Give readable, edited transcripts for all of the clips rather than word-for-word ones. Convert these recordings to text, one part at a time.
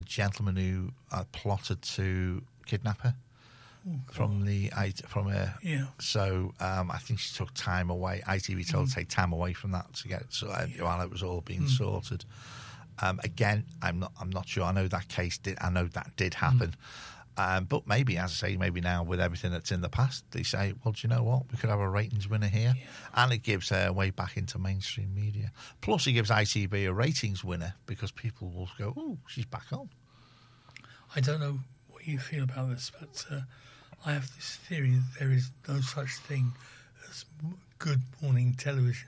gentleman who plotted to kidnap her from her. Yeah. So I think she took time away. ITV told her to take time away from that to get while it was all being sorted. Again, I'm not sure. I know that did happen. But maybe, as I say, maybe now with everything that's in the past, they say, well, do you know what? We could have a ratings winner here. Yeah. And it gives her a way back into mainstream media. Plus, it gives ITV a ratings winner because people will go, oh, she's back on. I don't know what you feel about this, but I have this theory that there is no such thing as good morning television.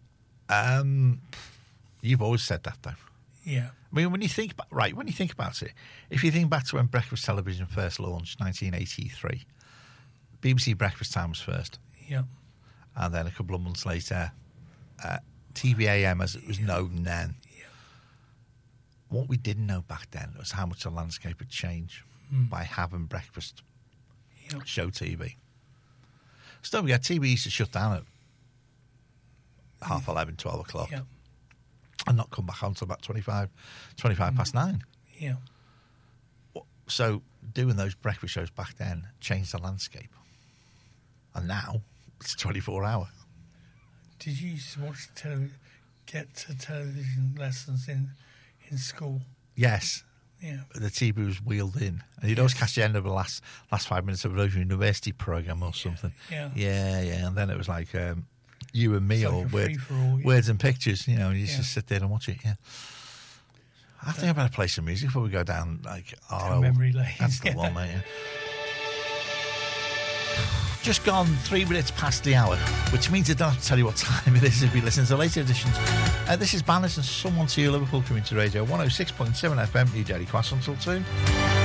You've always said that, though. Yeah. I mean, when you think about it, if you think back to when breakfast television first launched, 1983, BBC Breakfast Time was first. Yeah. And then a couple of months later, TVAM, as it was known then. Yeah. What we didn't know back then was how much the landscape had changed by having breakfast show TV. So don't forget, TV used to shut down at 11:30, 12 o'clock. Yeah. And not come back on until about 25 past 9. Yeah. So doing those breakfast shows back then changed the landscape. And now it's 24-hour. Did you used to watch get to television lessons in school? Yes. Yeah. The TV was wheeled in. And you'd always catch the end of the last 5 minutes of a university programme or something. Yeah. Yeah. And then it was like... You and me, or like words and pictures, and you just sit there and watch it. Yeah, I think I better play some music before we go down down memory lane. That's the one, mate. Yeah. Just gone 3 minutes past the hour, which means I don't have to tell you what time it is if you listen to the later editions. This is Banners and Someone to You, Liverpool Community Radio, 106.7 FM, New Delhi, Cross until 2.